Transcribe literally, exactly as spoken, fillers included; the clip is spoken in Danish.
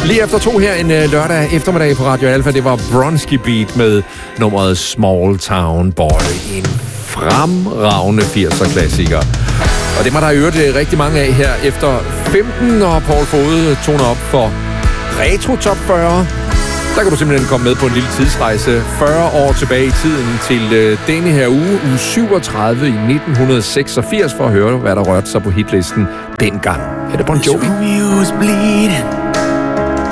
Lige efter to her en øh, lørdag eftermiddag på Radio Alpha, det var Bronski Beat med nummeret Small Town Boy. En fremragende firser-klassiker. Og det var der i øvrigt rigtig mange af her efter femten, og Paul Fode toner op for Retro Top fyrre. Der kan du simpelthen komme med på en lille tidsrejse fyrre år tilbage i tiden til øh, denne her uge, uge syvogtredive i nitten seksogfirs, for at høre, hvad der rørte sig på hitlisten dengang. Er det Bon Jovi?